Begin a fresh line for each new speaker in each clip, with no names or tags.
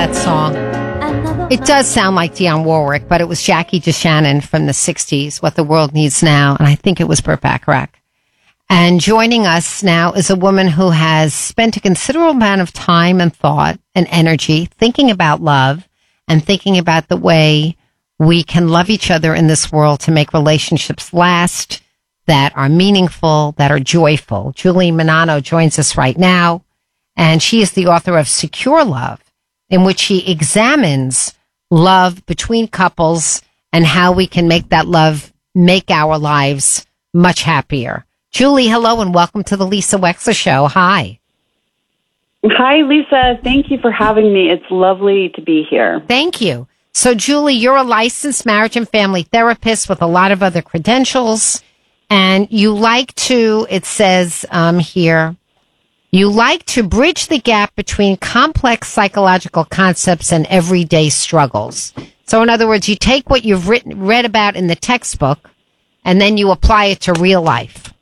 That song. It does sound like Dionne Warwick, but it was Jackie DeShannon from the 60s, What the World Needs Now, and I think it was Burt Bacharach. And joining us now is a woman who has spent a considerable amount of time and thought and energy thinking about love and thinking about the way we can love each other in this world to make relationships last, that are meaningful, that are joyful. Julie Menanno joins us right now, and she is the author of Secure Love, in which she examines love between couples and how we can make that love make our lives much happier. Julie, hello, and welcome to the Lisa Wexler Show. Hi.
Hi, Lisa. Thank you for having me. It's lovely to be here.
Thank you. So, Julie, you're a licensed marriage and family therapist with a lot of other credentials, and you like to, it says here, you like to bridge the gap between complex psychological concepts and everyday struggles. So, in other words, you take what you've read about in the textbook, and then you apply it to real life.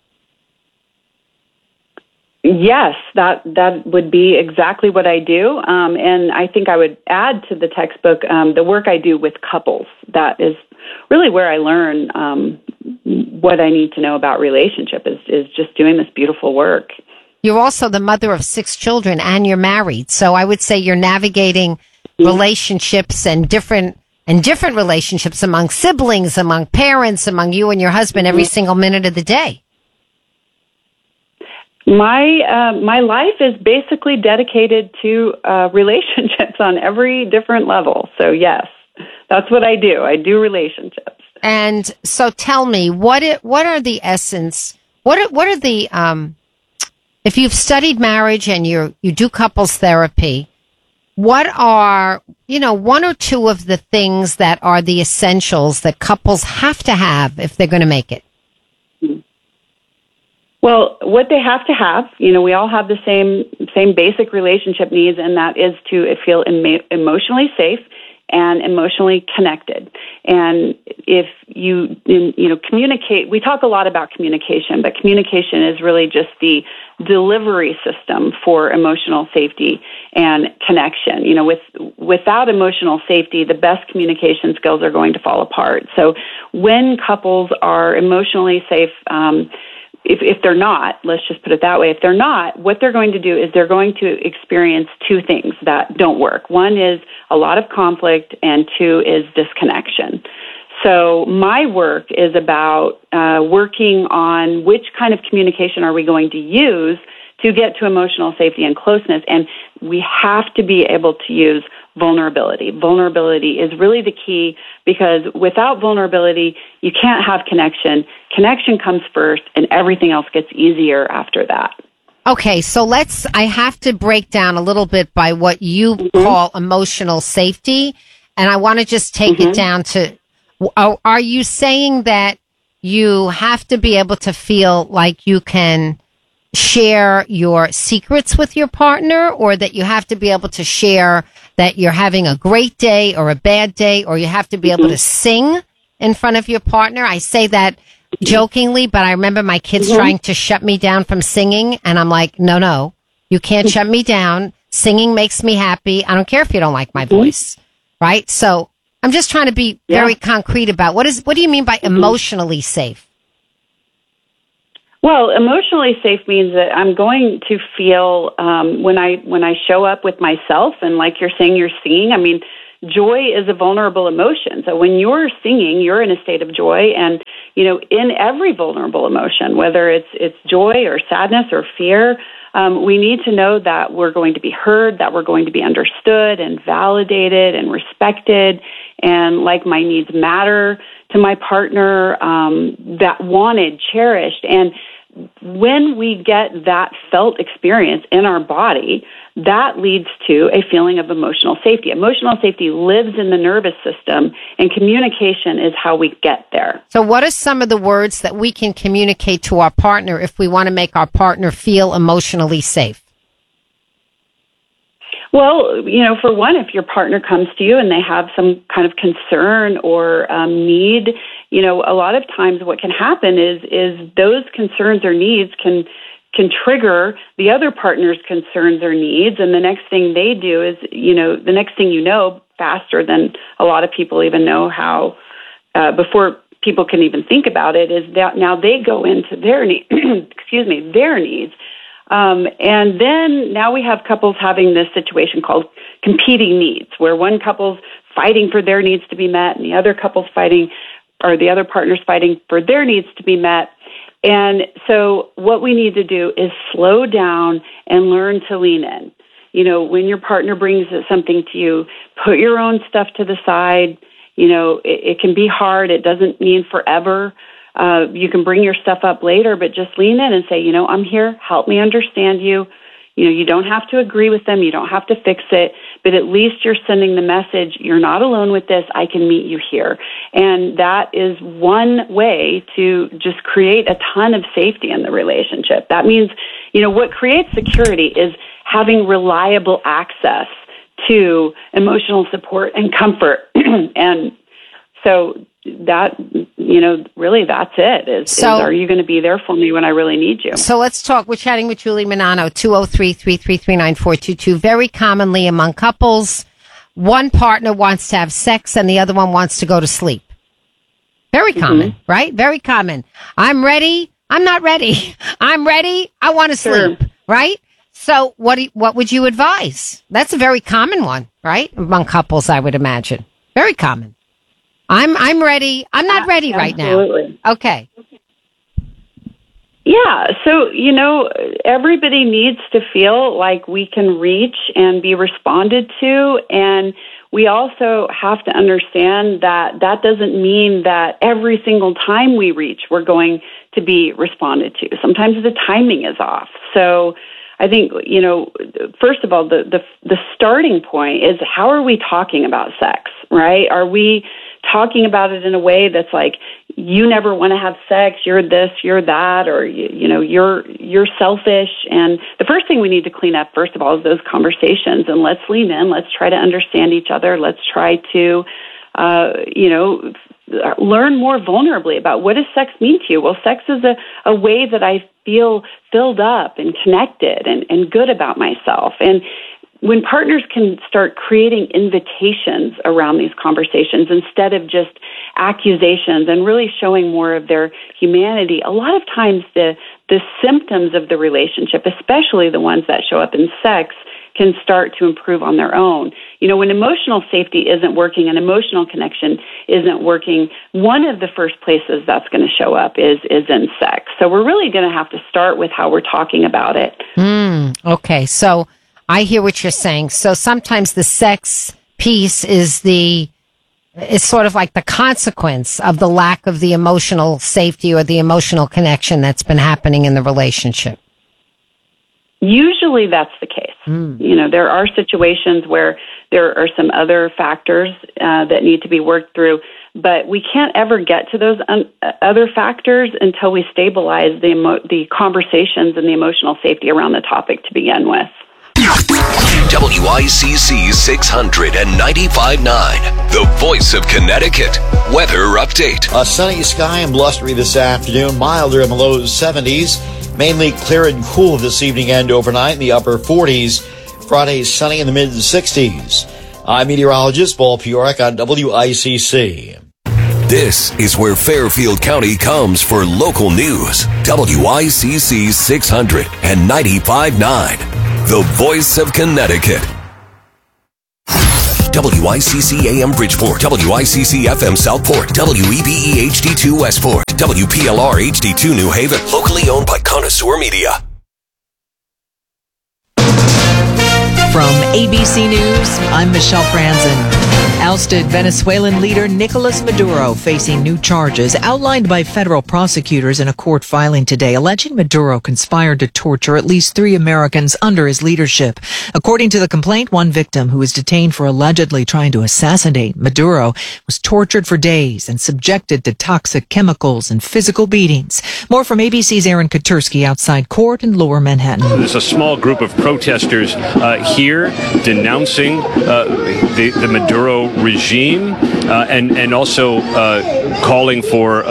Yes, that would be exactly what I do. And I think I would add to the textbook the work I do with couples. That is really where I learn what I need to know about relationship is just doing this beautiful work.
You're also the mother of 6 children and you're married. So I would say you're navigating relationships and different relationships among siblings, among parents, among you and your husband every single minute of the day.
My life is basically dedicated to relationships on every different level. So yes, that's what I do. I do relationships.
And so tell me, what are the essence? What are the if you've studied marriage and you do couples therapy, what are, one or two of the things that are the essentials that couples have to have if they're going to make it?
Well, what they have to have, we all have the same basic relationship needs, and that is to feel emotionally safe and emotionally connected. And if you communicate, we talk a lot about communication, but communication is really just the delivery system for emotional safety and connection. Without emotional safety, the best communication skills are going to fall apart. So when couples are emotionally safe, if they're not, let's just put it that way, if they're not, what they're going to do is they're going to experience 2 things that don't work. One is a lot of conflict, and 2 is disconnection. So my work is about working on which kind of communication are we going to use to get to emotional safety and closeness, and we have to be able to use vulnerability. Vulnerability is really the key, because without vulnerability, you can't have connection. Connection comes first, and everything else gets easier after that.
Okay, so I have to break down a little bit by what you call emotional safety, and I want to just take it down to, are you saying that you have to be able to feel like you can share your secrets with your partner, or that you have to be able to share that you're having a great day or a bad day, or you have to be able to sing in front of your partner? I say that jokingly, but I remember my kids trying to shut me down from singing, and I'm like, no, you can't shut me down. Singing makes me happy. I don't care if you don't like my voice, right? So I'm just trying to be very concrete about what do you mean by emotionally safe?
Well, emotionally safe means that I'm going to feel when I show up with myself, and like you're saying, you're singing. I mean, joy is a vulnerable emotion. So when you're singing, you're in a state of joy, and in every vulnerable emotion, whether it's joy or sadness or fear, we need to know that we're going to be heard, that we're going to be understood and validated and respected, and like my needs matter to my partner, that wanted, cherished. And when we get that felt experience in our body, that leads to a feeling of emotional safety. Emotional safety lives in the nervous system, and communication is how we get there.
So what are some of the words that we can communicate to our partner if we want to make our partner feel emotionally safe?
Well, for one, if your partner comes to you and they have some kind of concern or need, a lot of times what can happen is those concerns or needs can can trigger the other partner's concerns or needs. And the next thing they do is, the next thing faster than a lot of people even know how, before people can even think about it, is that now they go into their their needs. And then now we have couples having this situation called competing needs, where one couple's fighting for their needs to be met and the other the other partner's fighting for their needs to be met. And so what we need to do is slow down and learn to lean in. When your partner brings something to you, put your own stuff to the side. It can be hard. It doesn't mean forever. You can bring your stuff up later, but just lean in and say, I'm here. Help me understand you. You don't have to agree with them. You don't have to fix it, but at least you're sending the message, you're not alone with this. I can meet you here. And that is one way to just create a ton of safety in the relationship. That means, what creates security is having reliable access to emotional support and comfort. And so that, really that's it. Are you going to be there for me when I really need you?
So let's talk. We're chatting with Julie Menano, 203-333-9422. Very commonly among couples, one partner wants to have sex and the other one wants to go to sleep. Very common, right? Very common. I'm ready. I'm not ready. I'm ready. I want to sleep, right? So what would you advise? That's a very common one, right? Among couples, I would imagine. Very common. I'm ready. I'm not ready right now. Okay.
Yeah. So, everybody needs to feel like we can reach and be responded to. And we also have to understand that that doesn't mean that every single time we reach, we're going to be responded to. Sometimes the timing is off. So I think, first of all, the starting point is, how are we talking about sex, right? Are we talking about it in a way that's like, you never want to have sex, you're this, you're that, or, you're selfish? And the first thing we need to clean up, first of all, is those conversations. And let's lean in. Let's try to understand each other. Let's try to, learn more vulnerably about, what does sex mean to you? Well, sex is a way that I feel filled up and connected and good about myself. And when partners can start creating invitations around these conversations instead of just accusations and really showing more of their humanity, a lot of times the symptoms of the relationship, especially the ones that show up in sex, can start to improve on their own. When emotional safety isn't working and emotional connection isn't working, one of the first places that's going to show up is in sex. So we're really going to have to start with how we're talking about it.
Okay, so I hear what you're saying. So sometimes the sex piece is sort of like the consequence of the lack of the emotional safety or the emotional connection that's been happening in the relationship.
Usually that's the case. There are situations where there are some other factors that need to be worked through, but we can't ever get to those other factors until we stabilize the conversations and the emotional safety around the topic to begin with.
WICC 600 and 95.9, the voice of Connecticut. Weather update.
A sunny sky and blustery this afternoon, milder in the low 70s. Mainly clear and cool this evening and overnight in the upper 40s. Friday sunny in the mid 60s. I'm meteorologist Paul Piorek on WICC.
This is where Fairfield County comes for local news. WICC 600 and 95.9, the voice of Connecticut. WICC AM Bridgeport, WICC FM Southport, WEBE HD2 Westport, WPLR HD2 New Haven, locally owned by Connoisseur Media.
From ABC News, I'm Michelle Franzen. Ousted Venezuelan leader Nicolas Maduro facing new charges outlined by federal prosecutors in a court filing today, alleging Maduro conspired to torture at least 3 Americans under his leadership. According to the complaint, one victim who was detained for allegedly trying to assassinate Maduro was tortured for days and subjected to toxic chemicals and physical beatings. More from ABC's Aaron Katursky outside court in Lower Manhattan.
There's a small group of protesters here denouncing the Maduro regime, and also calling for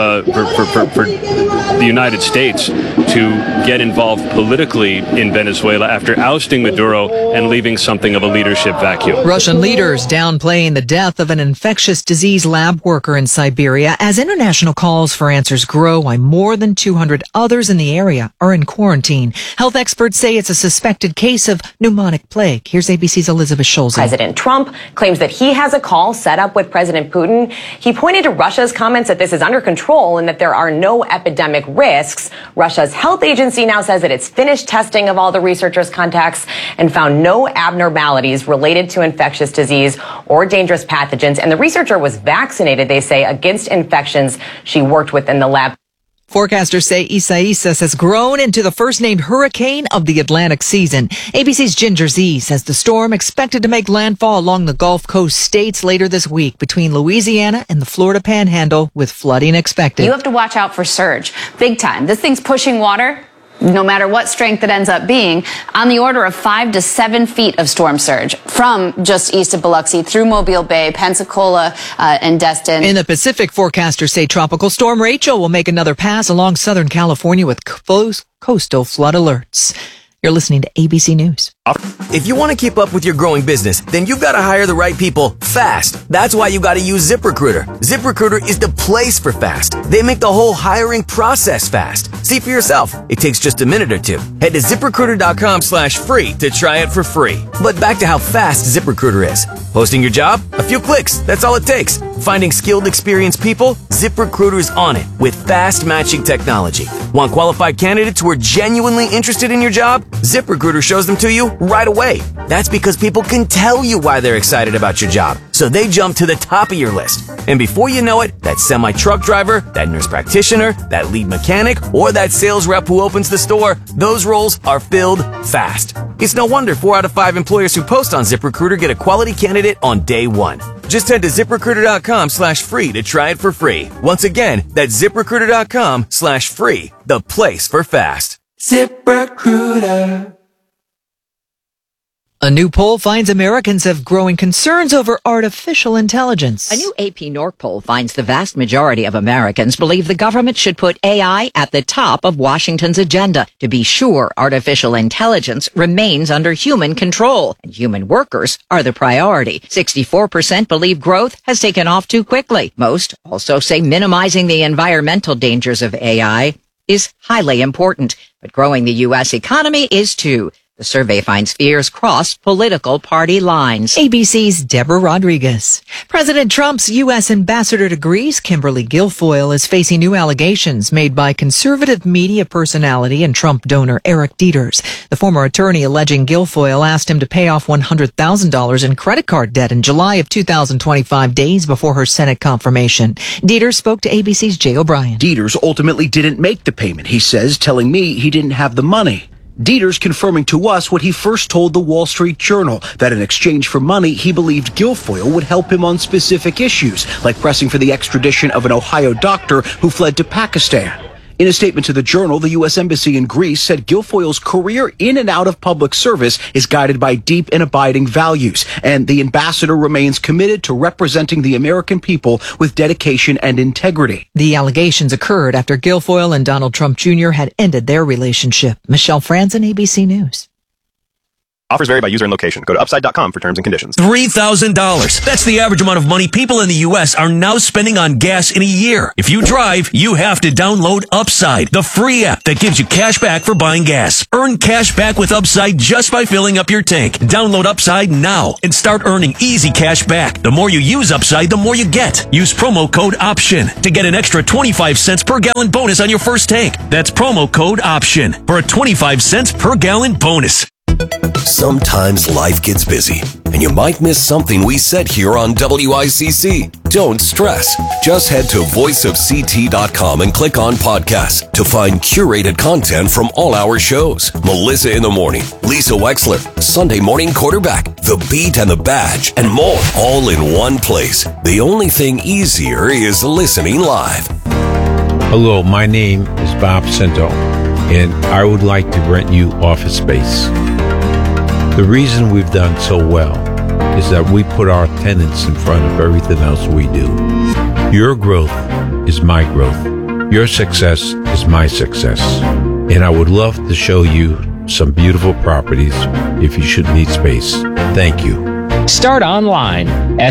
the United States to get involved politically in Venezuela after ousting Maduro and leaving something of a leadership vacuum.
Russian leaders downplaying the death of an infectious disease lab worker in Siberia as international calls for answers grow while more than 200 others in the area are in quarantine. Health experts say it's a suspected case of pneumonic plague. Here's ABC's Elizabeth Schulze.
President Trump claims that he has a call set up with President Putin. He pointed to Russia's comments that this is under control and that there are no epidemic risks. Russia's health agency now says that it's finished testing of all the researchers' contacts and found no abnormalities related to infectious disease or dangerous pathogens. And the researcher was vaccinated, they say, against infections she worked with in the lab.
Forecasters say Isaias has grown into the first named hurricane of the Atlantic season. ABC's Ginger Z says the storm expected to make landfall along the Gulf Coast states later this week between Louisiana and the Florida Panhandle, with flooding expected.
You have to watch out for surge. Big time. This thing's pushing water, no matter what strength it ends up being, on the order of 5 to 7 feet of storm surge from just east of Biloxi through Mobile Bay, Pensacola, and Destin.
In the Pacific, forecasters say Tropical Storm Rachel will make another pass along Southern California with coastal flood alerts. You're listening to ABC News.
If you want to keep up with your growing business, then you've got to hire the right people fast. That's why you got to use ZipRecruiter. ZipRecruiter is the place for fast. They make the whole hiring process fast. See for yourself. It takes just a minute or two. Head to ZipRecruiter.com/free to try it for free. But back to how fast ZipRecruiter is. Posting your job? A few clicks. That's all it takes. Finding skilled, experienced people? ZipRecruiter's on it with fast matching technology. Want qualified candidates who are genuinely interested in your job? ZipRecruiter shows them to you right away. That's because people can tell you why they're excited about your job, so they jump to the top of your list. And before you know it, that semi-truck driver, that nurse practitioner, that lead mechanic, or that sales rep who opens the store, those roles are filled fast. It's no wonder 4 out of 5 employers who post on ZipRecruiter get a quality candidate on day one. Just head to ZipRecruiter.com/free to try it for free. Once again, that's ZipRecruiter.com/free, the place for fast. ZipRecruiter.
A new poll finds Americans have growing concerns over artificial intelligence.
A new AP NORC poll finds the vast majority of Americans believe the government should put AI at the top of Washington's agenda to be sure artificial intelligence remains under human control and human workers are the priority. 64% believe growth has taken off too quickly. Most also say minimizing the environmental dangers of AI is highly important, but growing the U.S. economy is too. The survey finds fears cross political party lines.
ABC's Deborah Rodriguez. President Trump's U.S. ambassador to Greece, Kimberly Guilfoyle, is facing new allegations made by conservative media personality and Trump donor Eric Dieters. The former attorney alleging Guilfoyle asked him to pay off $100,000 in credit card debt in July of 2025, days before her Senate confirmation. Dieters spoke to ABC's Jay O'Brien.
Dieters ultimately didn't make the payment, he says, telling me he didn't have the money. Dieters confirming to us what he first told the Wall Street Journal, that in exchange for money, he believed Guilfoyle would help him on specific issues, like pressing for the extradition of an Ohio doctor who fled to Pakistan. In a statement to the Journal, the U.S. Embassy in Greece said Guilfoyle's career in and out of public service is guided by deep and abiding values, and the ambassador remains committed to representing the American people with dedication and integrity.
The allegations occurred after Guilfoyle and Donald Trump Jr. had ended their relationship. Michelle Franzen, ABC News.
Offers vary by user and location. Go to upside.com for terms and conditions.
$3,000. That's the average amount of money people in the U.S. are now spending on gas in a year. If you drive, you have to download Upside, the free app that gives you cash back for buying gas. Earn cash back with Upside just by filling up your tank. Download Upside now and start earning easy cash back. The more you use Upside, the more you get. Use promo code OPTION to get an extra 25 cents per gallon bonus on your first tank. That's promo code OPTION for a 25 cents per gallon bonus.
Sometimes life gets busy, and you might miss something we said here on WICC. Don't stress. Just head to voiceofct.com and click on podcasts to find curated content from all our shows. Melissa in the Morning, Lisa Wexler, Sunday Morning Quarterback, The Beat and the Badge, and more, all in one place. The only thing easier is listening live.
Hello, my name is Bob Cento, and I would like to rent you office space. The reason we've done so well is that we put our tenants in front of everything else we do. Your growth is my growth. Your success is my success. And I would love to show you some beautiful properties if you should need space. Thank you.
Start online,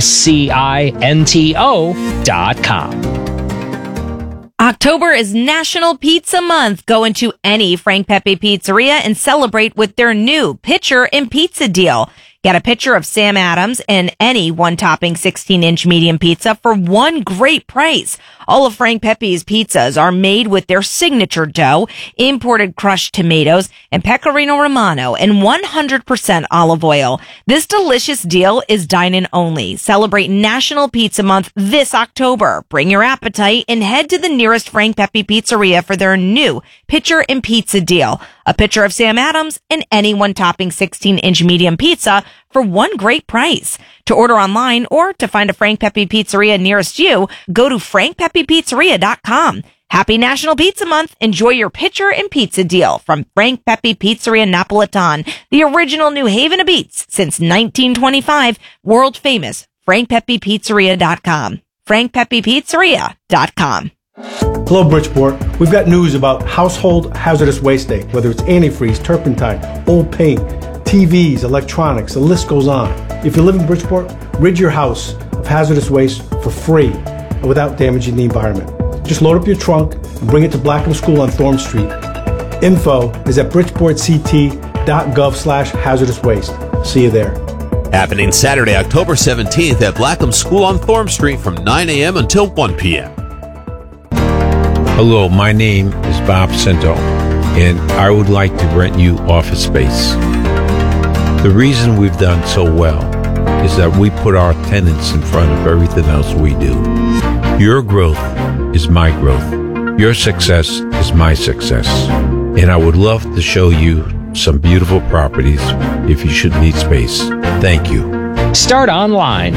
SCINTO.com.
October is National Pizza Month. Go into any Frank Pepe Pizzeria and celebrate with their new Pitcher and Pizza deal. Get a pitcher of Sam Adams and any one-topping 16-inch medium pizza for one great price. All of Frank Pepe's pizzas are made with their signature dough, imported crushed tomatoes, and pecorino romano, and 100% olive oil. This delicious deal is dine-in only. Celebrate National Pizza Month this October. Bring your appetite and head to the nearest Frank Pepe Pizzeria for their new Pitcher and Pizza deal. A pitcher of Sam Adams and any one-topping 16-inch medium pizza for one great price. To order online or to find a Frank Pepe Pizzeria nearest you, go to frankpepepizzeria.com. Happy National Pizza Month. Enjoy your pitcher and pizza deal from Frank Pepe Pizzeria Napolitan, the original New Haven of Beats since 1925. World famous frankpepepizzeria.com. frankpepepizzeria.com.
Hello, Bridgeport. We've got news about Household Hazardous Waste Day, whether it's antifreeze, turpentine, old paint, TVs, electronics, the list goes on. If you live in Bridgeport, rid your house of hazardous waste for free and without damaging the environment. Just load up your trunk and bring it to Blackham School on Thorne Street. Info is at bridgeportct.gov/hazardous waste. See you there.
Happening Saturday, October 17th at Blackham School on Thorne Street from 9 a.m. until 1 p.m.
Hello, my name is Bob Cinto, and I would like to rent you office space. The reason we've done so well is that we put our tenants in front of everything else we do. Your growth is my growth. Your success is my success. And I would love to show you some beautiful properties if you should need space. Thank you.
Start online,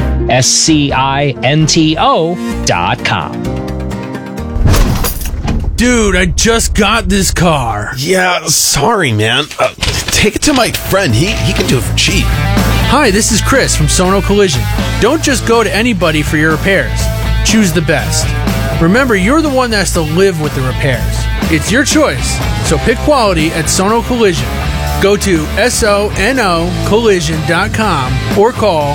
SCINTO.com.
Dude, I just got this car.
Yeah, sorry, man. Take it to my friend. He can do it for cheap.
Hi, this is Chris from Sono Collision. Don't just go to anybody for your repairs. Choose the best. Remember, you're the one that has to live with the repairs. It's your choice, so pick quality at Sono Collision. Go to SONOcollision.com or call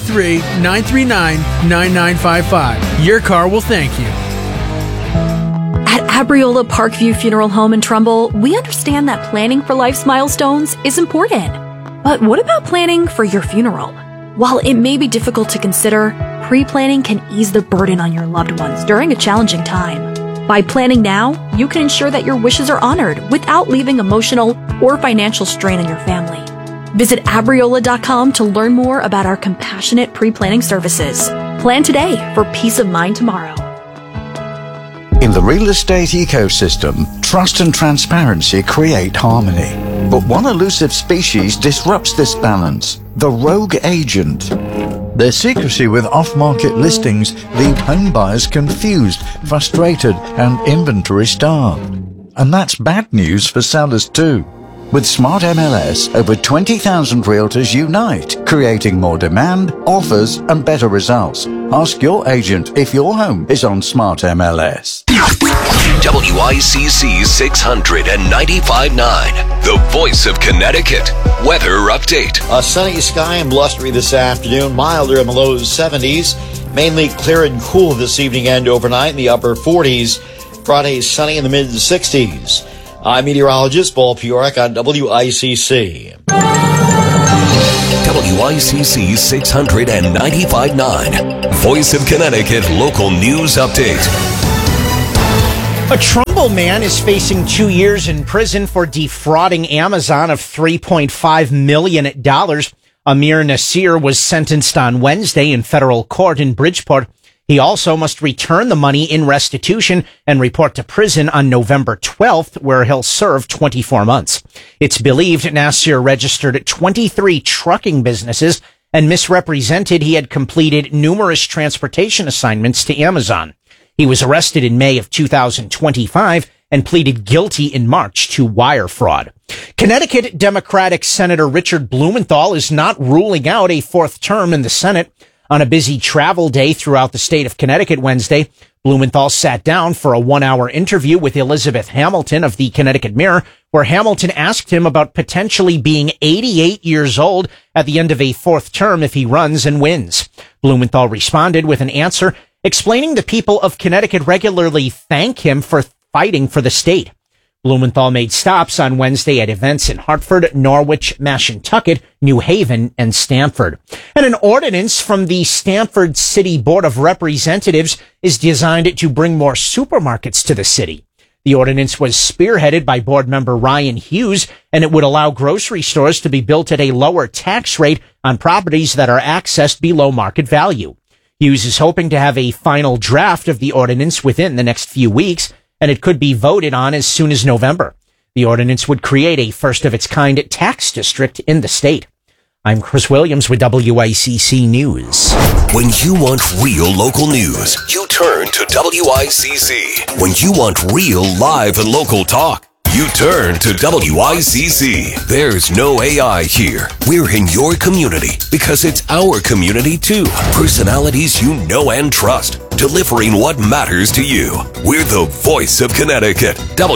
203-939-9955. Your car will thank you.
At Abriola Parkview Funeral Home in Trumbull, we understand that planning for life's milestones is important. But what about planning for your funeral? While it may be difficult to consider, pre-planning can ease the burden on your loved ones during a challenging time. By planning now, you can ensure that your wishes are honored without leaving emotional or financial strain on your family. Visit Abriola.com to learn more about our compassionate pre-planning services. Plan today for peace of mind tomorrow.
In the real estate ecosystem, trust and transparency create harmony. But one elusive species disrupts this balance: the rogue agent. Their secrecy with off-market listings leave home buyers confused, frustrated, and inventory starved. And that's bad news for sellers too. With Smart MLS, over 20,000 realtors unite, creating more demand, offers, and better results. Ask your agent if your home is on Smart MLS.
WICC 695.9, the voice of Connecticut. Weather update.
A sunny sky and blustery this afternoon, milder in the low 70s, mainly clear and cool this evening and overnight in the upper 40s. Friday, sunny in the mid 60s. I'm meteorologist Paul Piorek on WICC.
WICC 695.9, Voice of Connecticut local news update.
A Trumbull man is facing 2 years in prison for defrauding Amazon of $3.5 million. Amir Nasir was sentenced on Wednesday in federal court in Bridgeport. He also must return the money in restitution and report to prison on November 12th, where he'll serve 24 months. It's believed Nasir registered 23 trucking businesses and misrepresented he had completed numerous transportation assignments to Amazon. He was arrested in May of 2025 and pleaded guilty in March to wire fraud. Connecticut Democratic Senator Richard Blumenthal is not ruling out a fourth term in the Senate. On a busy travel day throughout the state of Connecticut Wednesday, Blumenthal sat down for a 1-hour interview with Elizabeth Hamilton of the Connecticut Mirror, where Hamilton asked him about potentially being 88 years old at the end of a fourth term if he runs and wins. Blumenthal responded with an answer explaining the people of Connecticut regularly thank him for fighting for the state. Blumenthal made stops on Wednesday at events in Hartford, Norwich, Mashantucket, New Haven, and Stamford. And an ordinance from the Stamford City Board of Representatives is designed to bring more supermarkets to the city. The ordinance was spearheaded by board member Ryan Hughes, and it would allow grocery stores to be built at a lower tax rate on properties that are accessed below market value. Hughes is hoping to have a final draft of the ordinance within the next few weeks, and it could be voted on as soon as November. The ordinance would create a first-of-its-kind tax district in the state. I'm Chris Williams with WICC News.
When you want real local news, you turn to WICC. When you want real live and local talk, you turn to WICC. There's no AI here. We're in your community because it's our community too. Personalities you know and trust, delivering what matters to you. We're the voice of Connecticut.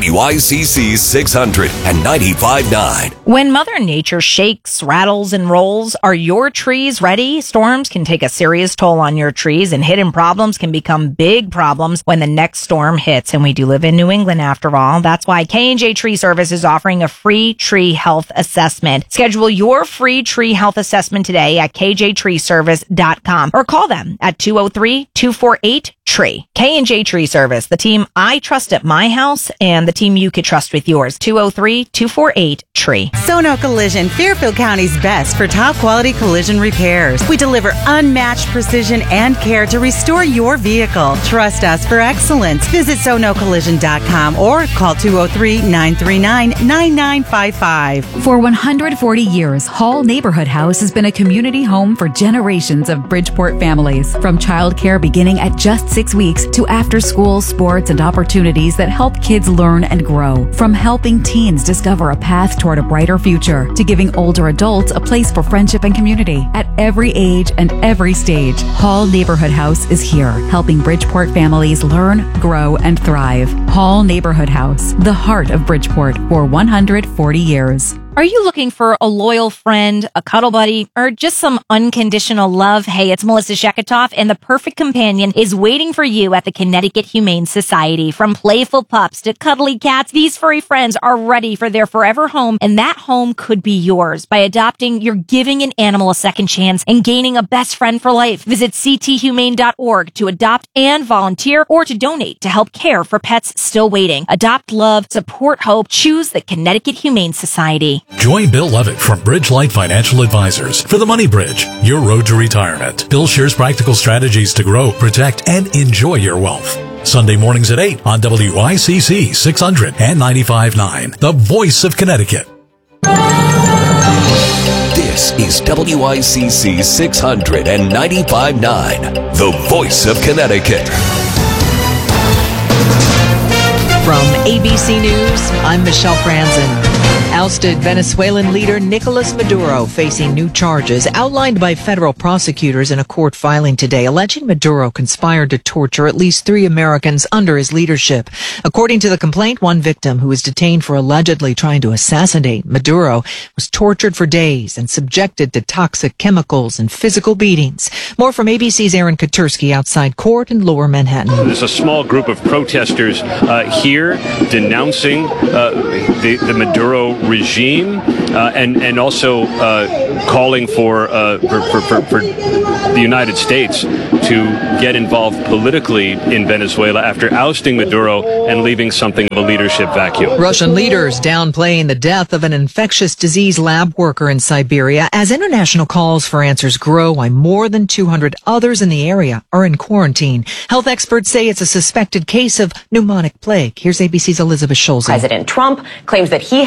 WICC 600 and 95.9.
When Mother Nature shakes, rattles, and rolls, are your trees ready? Storms can take a serious toll on your trees, and hidden problems can become big problems when the next storm hits. And we do live in New England after all. That's why K&J Tree Service is offering a free tree health assessment. Schedule your free tree health assessment today at kjtreeservice.com or call them at 203-248-TREE. K&J Tree Service, the team I trust at my house and the team you could trust with yours. 203-248-TREE.
Sono Collision, Fairfield County's best for top quality collision repairs. We deliver unmatched precision and care to restore your vehicle. Trust us for excellence. Visit sonocollision.com or call 203-939-9955.
For 140 years, Hall Neighborhood House has been a community home for generations of Bridgeport families. From childcare beginning at just 6 weeks to after-school sports and opportunities that help kids learn and grow. From helping teens discover a path toward a brighter future to giving older adults a place for friendship and community. At every age and every stage, Hall Neighborhood House is here, helping Bridgeport families learn, grow, and thrive. Hall Neighborhood House, the heart of Bridgeport for 140 years.
Are you looking for a loyal friend, a cuddle buddy, or just some unconditional love? Hey, it's Melissa Sheketoff, and the perfect companion is waiting for you at the Connecticut Humane Society. From playful pups to cuddly cats, these furry friends are ready for their forever home, and that home could be yours. By adopting, you're giving an animal a second chance and gaining a best friend for life. Visit cthumane.org to adopt and volunteer or to donate to help care for pets still waiting. Adopt, love, support hope. Choose the Connecticut Humane Society.
Join Bill Levitt from Bridgelight Financial Advisors for the Money Bridge, your road to retirement. Bill shares practical strategies to grow, protect, and enjoy your wealth. Sunday mornings at 8 on WICC 600 and 95.9, the voice of Connecticut.
This is WICC 600 and 95.9, the voice of Connecticut.
From ABC News, I'm Michelle Franzen. Ousted Venezuelan leader Nicolas Maduro facing new charges outlined by federal prosecutors in a court filing today, alleging Maduro conspired to torture at least 3 Americans under his leadership. According to the complaint, one victim who was detained for allegedly trying to assassinate Maduro was tortured for days and subjected to toxic chemicals and physical beatings. More from ABC's Aaron Katursky outside court in Lower Manhattan.
There's a small group of protesters here denouncing the Maduro regime and also calling for the United States to get involved politically in Venezuela after ousting Maduro and leaving something of a leadership vacuum.
Russian leaders downplaying the death of an infectious disease lab worker in Siberia as international calls for answers grow while more than 200 others in the area are in quarantine. Health experts say it's a suspected case of pneumonic plague. Here's ABC's Elizabeth Schulze.
President Trump claims that he has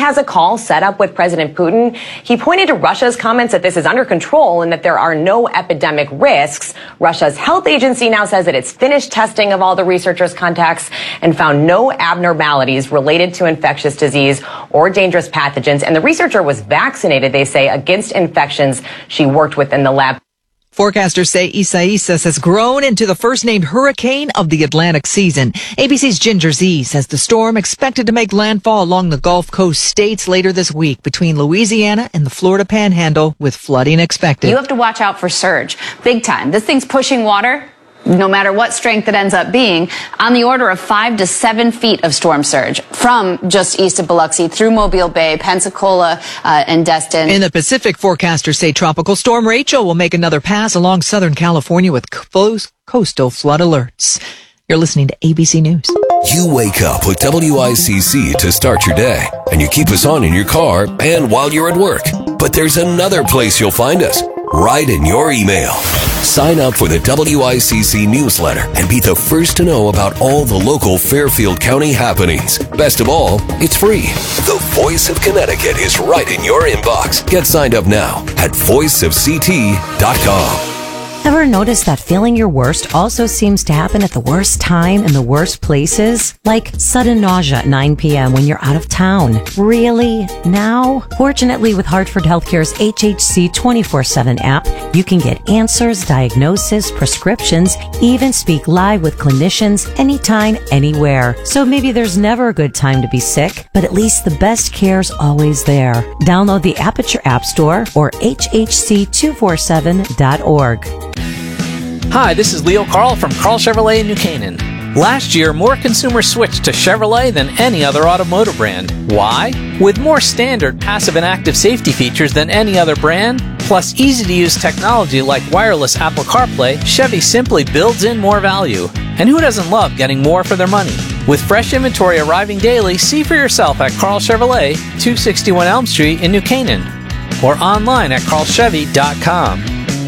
has a call set up with President Putin. He pointed to Russia's comments that this is under control and that there are no epidemic risks. Russia's health agency now says that it's finished testing of all the researchers' contacts and found no abnormalities related to infectious disease or dangerous pathogens. And the researcher was vaccinated, they say, against infections she worked with in the lab.
Forecasters say Isaias has grown into the first-named hurricane of the Atlantic season. ABC's Ginger Z says the storm expected to make landfall along the Gulf Coast states later this week between Louisiana and the Florida Panhandle, with flooding expected.
You have to watch out for surge. Big time. This thing's pushing water, no matter what strength it ends up being, on the order of 5 to 7 feet of storm surge from just east of Biloxi through Mobile Bay, Pensacola, and Destin.
In the Pacific, forecasters say Tropical Storm Rachel will make another pass along Southern California with coastal flood alerts. You're listening to ABC News.
You wake up with WICC to start your day, and you keep us on in your car and while you're at work. But there's another place you'll find us, right in your email. Sign up for the WICC newsletter and be the first to know about all the local Fairfield County happenings. Best of all, it's free. The Voice of Connecticut is right in your inbox. Get signed up now at voiceofct.com.
Ever notice that feeling your worst also seems to happen at the worst time in the worst places? Like sudden nausea at 9 p.m. when you're out of town. Really? Now? Fortunately, with Hartford Healthcare's HHC 24/7 app, you can get answers, diagnosis, prescriptions, even speak live with clinicians anytime, anywhere. So maybe there's never a good time to be sick, but at least the best care's always there. Download the app at your app store or hhc247.org.
Hi, this is Leo Carl from Carl Chevrolet in New Canaan. Last year, more consumers switched to Chevrolet than any other automotive brand. Why? With more standard passive and active safety features than any other brand, plus easy-to-use technology like wireless Apple CarPlay, Chevy simply builds in more value. And who doesn't love getting more for their money? With fresh inventory arriving daily, see for yourself at Carl Chevrolet, 261 Elm Street in New Canaan, or online at carlchevy.com.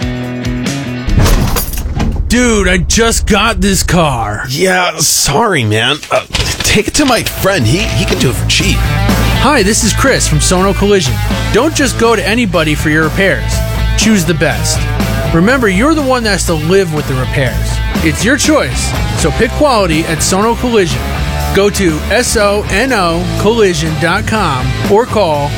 Dude, I just got this car.
Yeah, sorry, man. Take it to my friend. He can do it for cheap.
Hi, this is Chris from Sono Collision. Don't just go to anybody for your repairs. Choose the best. Remember, you're the one that has to live with the repairs. It's your choice, so pick quality at Sono Collision. Go to sonocollision.com or call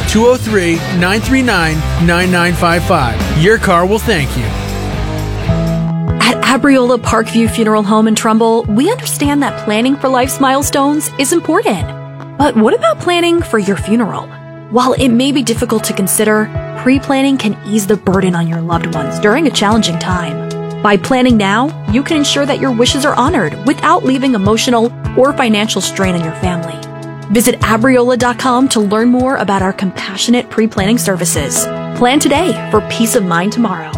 203-939-9955. Your car will thank you.
At Abriola Parkview Funeral Home in Trumbull, we understand that planning for life's milestones is important. But what about planning for your funeral? While it may be difficult to consider, pre-planning can ease the burden on your loved ones during a challenging time. By planning now, you can ensure that your wishes are honored without leaving emotional or financial strain on your family. Visit abriola.com to learn more about our compassionate pre-planning services. Plan today for peace of mind tomorrow.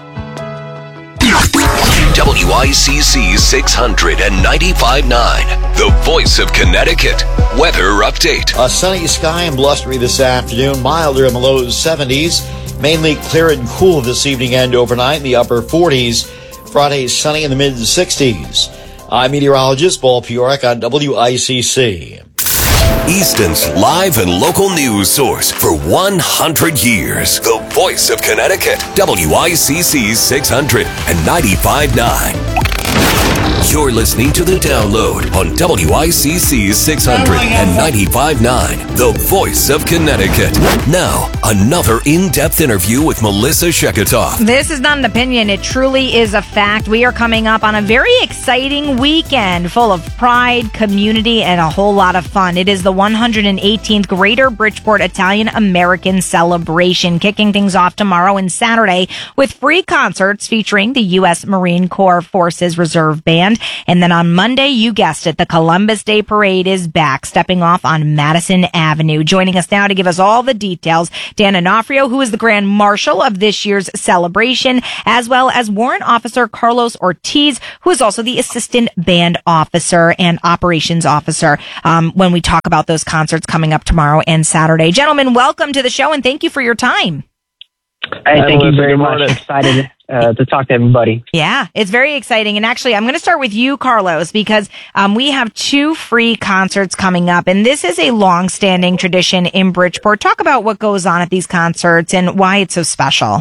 WICC 600 and 95.9, the Voice of Connecticut. Weather update.
A sunny sky and blustery this afternoon, milder in the low 70s. Mainly clear and cool this evening and overnight in the upper 40s. Friday, sunny in the mid-60s. I'm meteorologist Paul Piorek on WICC.
Easton's live and local news source for 100 years. The Voice of Connecticut. WICC 600 and 95.9. You're listening to The Download on WICC 600 and 95.9, the Voice of Connecticut. Now, another in-depth interview with Melissa Sheketoff.
This is not an opinion. It truly is a fact. We are coming up on a very exciting weekend full of pride, community, and a whole lot of fun. It is the 118th Greater Bridgeport Italian American Celebration, kicking things off tomorrow and Saturday with free concerts featuring the U.S. Marine Corps Forces Reserve Band. And then on Monday, you guessed it, the Columbus Day Parade is back, stepping off on Madison Avenue. Joining us now to give us all the details, Dan Onofrio, who is the Grand Marshal of this year's celebration, as well as Warrant Officer Carlos Ortiz, who is also the Assistant Band Officer and Operations Officer, when we talk about those concerts coming up tomorrow and Saturday. Gentlemen, welcome to the show, and thank you for your time.
Hey, thank you very much. to talk to everybody.
Yeah, it's very exciting. And actually, I'm going to start with you, Carlos, because we have 2 free concerts coming up. And this is a long-standing tradition in Bridgeport. Talk about what goes on at these concerts and why it's so special.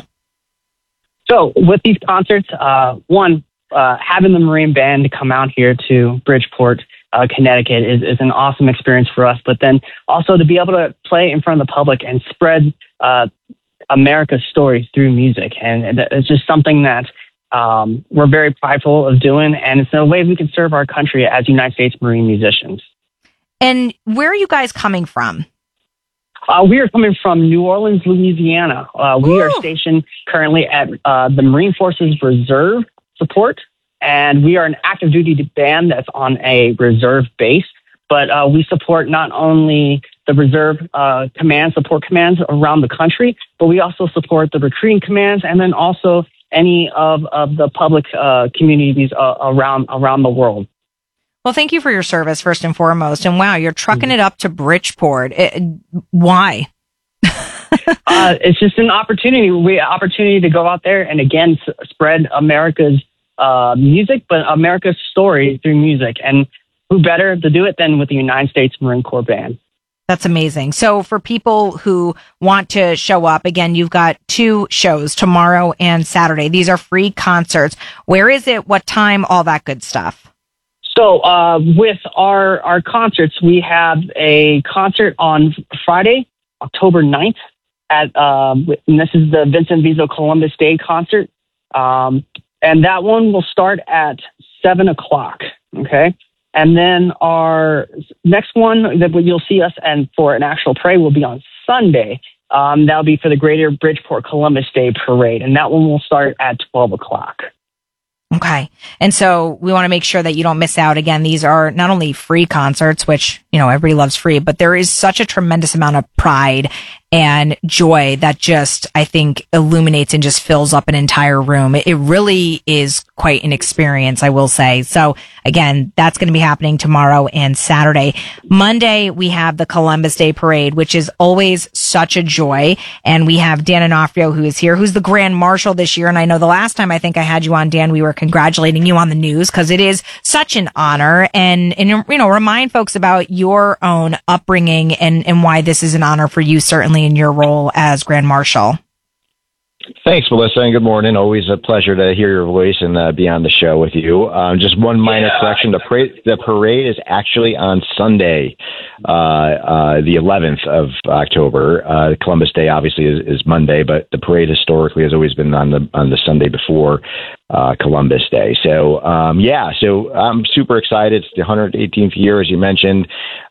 So with these concerts, having the Marine Band come out here to Bridgeport, Connecticut is an awesome experience for us. But then also to be able to play in front of the public and spread America's story through music. And it's just something that we're very prideful of doing. And it's a way we can serve our country as United States Marine musicians.
And where are you guys coming from?
We are coming from New Orleans, Louisiana. We are stationed currently at the Marine Forces Reserve Support, and we are an active duty band that's on a reserve base. But we support not only the reserve support commands around the country, but we also support the recruiting commands and then also any of the public communities around the world.
Well, thank you for your service, first and foremost. And wow, you're trucking it up to Bridgeport. Why?
It's just an opportunity to go out there and again spread America's music, but America's story through music. And who better to do it than with the United States Marine Corps Band?
That's amazing. So for people who want to show up, again, you've got 2 shows tomorrow and Saturday. These are free concerts. Where is it? What time? All that good stuff.
So with our concerts, we have a concert on Friday, October 9th, and this is the Vincent Vizo Columbus Day concert. And that one will start at 7 o'clock, okay? And then our next one that you'll see us and for an actual parade will be on Sunday. That'll be for the Greater Bridgeport Columbus Day Parade, and that one will start at 12 o'clock.
Okay. And so we want to make sure that you don't miss out. Again, these are not only free concerts, which, everybody loves free, but there is such a tremendous amount of pride and joy that just, I think, illuminates and just fills up an entire room. It really is quite an experience, I will say. So again, that's going to be happening tomorrow and Saturday. Monday, we have the Columbus Day Parade, which is always such a joy. And we have Dan Onofrio, who is here, who's the Grand Marshal this year. And I know the last time I think I had you on, Dan, we were congratulating you on the news because it is such an honor. And remind folks about your own upbringing and why this is an honor for you, certainly in your role as Grand Marshal.
Thanks, Melissa, and good morning. Always a pleasure to hear your voice and be on the show with you. Just one minor correction. The parade is actually on Sunday, the 11th of October. Columbus Day obviously is Monday, but the parade historically has always been on the Sunday before Columbus Day. So I'm super excited. It's the 118th year, as you mentioned.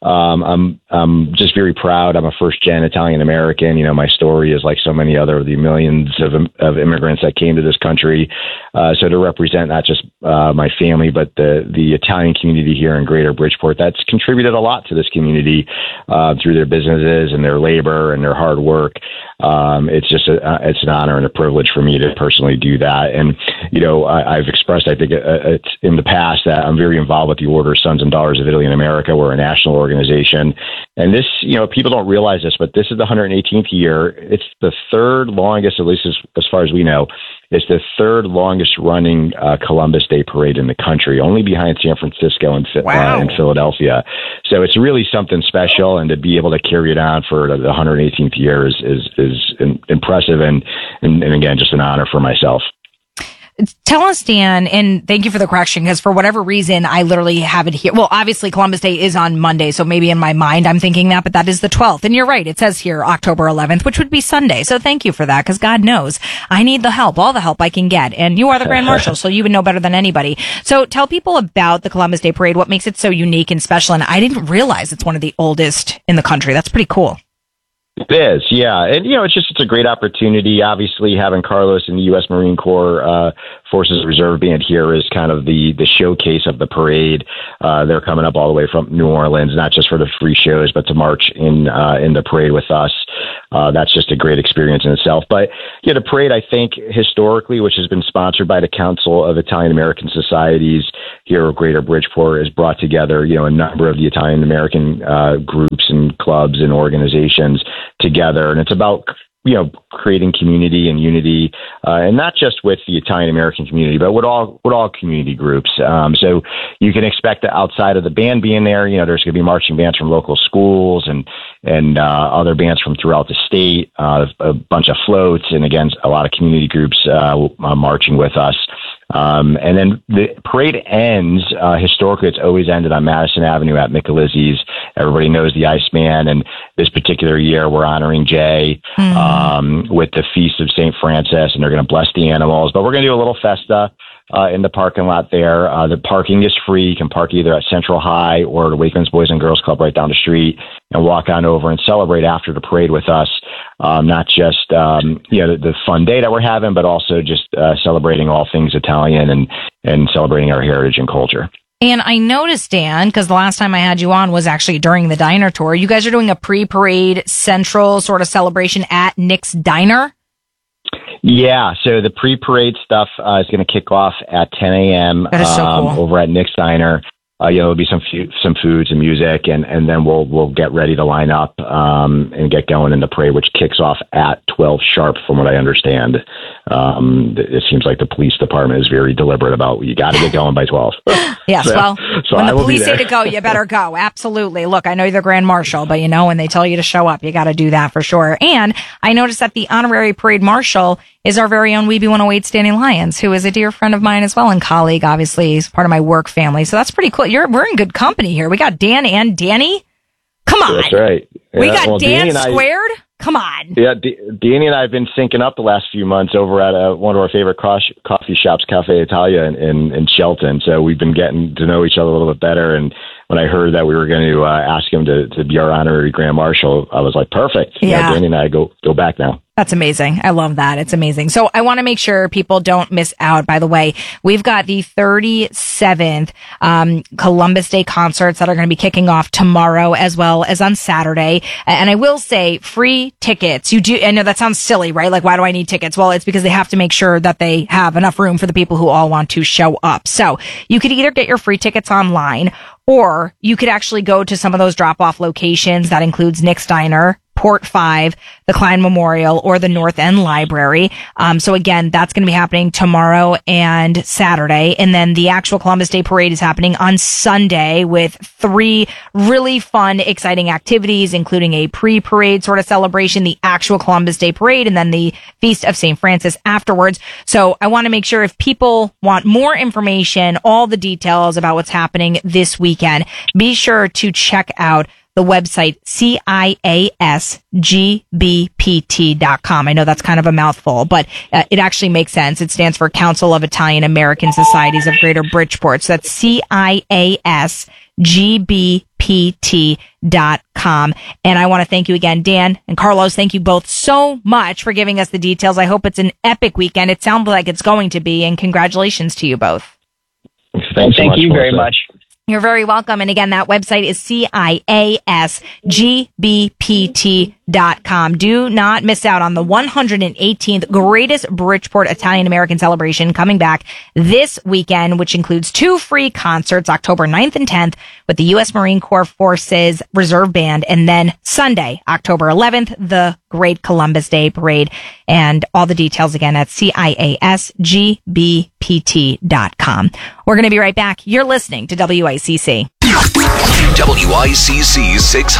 I'm just very proud. I'm a first-gen Italian American. My story is like so many other of the millions of immigrants that came to this country. So to represent not just my family, but the Italian community here in Greater Bridgeport, that's contributed a lot to this community through their businesses and their labor and their hard work. It's just it's an honor and a privilege for me to personally do that. And I've expressed, I think, it's in the past that I'm very involved with the Order of Sons and Daughters of Italy in America. We're a national organization, and this, people don't realize this, but this is the 118th year. It's the third longest, at least as far as we know, it's the third longest running Columbus Day Parade in the country, only behind San Francisco and Philadelphia. So it's really something special, and to be able to carry it on for the 118th year is impressive, and again, just an honor for myself.
Tell us, Dan, and thank you for the correction, because for whatever reason, I literally have it here. Well, obviously, Columbus Day is on Monday, so maybe in my mind I'm thinking that, but that is the 12th. And you're right, it says here October 11th, which would be Sunday. So thank you for that, because God knows I need the help, all the help I can get. And you are the Grand Marshal, so you would know better than anybody. So tell people about the Columbus Day Parade, what makes it so unique and special. And I didn't realize it's one of the oldest in the country. That's pretty cool.
It is, yeah. And, it's a great opportunity. Obviously, having Carlos in the U.S. Marine Corps Forces Reserve Band here is kind of the showcase of the parade. They're coming up all the way from New Orleans, not just for the free shows, but to march in the parade with us. That's just a great experience in itself. But, the parade, I think, historically, which has been sponsored by the Council of Italian American Societies here at Greater Bridgeport, has brought together, a number of the Italian American groups and clubs and organizations together. And it's about creating community and unity, and not just with the Italian American community, but with all community groups. So you can expect that outside of the band being there, there's going to be marching bands from local schools and other bands from throughout the state, a bunch of floats, and again, a lot of community groups marching with us. And then the parade ends, historically it's always ended on Madison Avenue at Michelizzi's. Everybody knows the Iceman, and this particular year we're honoring Jay with the Feast of St. Francis, and they're going to bless the animals. But we're going to do a little festa in the parking lot there. The parking is free. You can park either at Central High or the Wakelands Boys and Girls Club right down the street, and walk on over and celebrate after the parade with us. Not just the fun day that we're having, but also just celebrating all things Italian and celebrating our heritage and culture.
And I noticed, Dan, because the last time I had you on was actually during the Diner Tour, you guys are doing a pre-parade central sort of celebration at Nick's Diner.
Yeah, so the pre-parade stuff is going to kick off at 10 a.m.
That is so cool.
Over at Nick's Diner. There'll be some food, some music, and then we'll get ready to line up and get going in the parade, which kicks off at 12 sharp, from what I understand. It seems like the police department is very deliberate about you got to get going by 12.
Yes,
so
when the police say to go, you better go. Absolutely. Look, I know you're the Grand Marshal, but when they tell you to show up, you got to do that for sure. And I noticed that the honorary parade marshal is our very own Weeby 108 Stanley Lyons, who is a dear friend of mine as well and colleague. Obviously, he's part of my work family, so that's pretty cool. We're in good company here. We got Dan and Danny. Come on,
that's right. Yeah,
we got Dan squared. Come on.
Yeah, Danny and I have been syncing up the last few months over at one of our favorite coffee shops, Cafe Italia in Shelton. So we've been getting to know each other a little bit better. And when I heard that we were going to ask him to be our honorary Grand Marshal, I was like, perfect.
Yeah.
Danny and I go back now.
That's amazing. I love that. It's amazing. So I want to make sure people don't miss out. By the way, we've got the 37th Columbus Day concerts that are going to be kicking off tomorrow as well as on Saturday. And I will say free tickets. I know that sounds silly, right? Like, why do I need tickets? Well, it's because they have to make sure that they have enough room for the people who all want to show up. So you could either get your free tickets online, or you could actually go to some of those drop-off locations. That includes Nick's Diner, Port 5, the Klein Memorial, or the North End Library. So again, that's going to be happening tomorrow and Saturday. And then the actual Columbus Day Parade is happening on Sunday with 3 really fun, exciting activities, including a pre-parade sort of celebration, the actual Columbus Day Parade, and then the Feast of St. Francis afterwards. So I want to make sure if people want more information, all the details about what's happening this weekend, be sure to check out the website CIASGBPT.com. I know that's kind of a mouthful, but it actually makes sense. It stands for Council of Italian American Societies of Greater Bridgeport. So that's CIASGBPT.com. And I want to thank you again, Dan and Carlos. Thank you both so much for giving us the details. I hope it's an epic weekend. It sounds like it's going to be, and congratulations to you both.
Thank
you very much.
You're very welcome. And again, that website is CIASGBPT.com. Do not miss out on the 118th Greatest Bridgeport Italian American Celebration coming back this weekend, which includes 2 free concerts, October 9th and 10th with the U.S. Marine Corps Forces Reserve Band. And then Sunday, October 11th, the Great Columbus Day Parade. And all the details again at CIASGBPT.com. We're going to be right back. You're listening to WICC.
WICC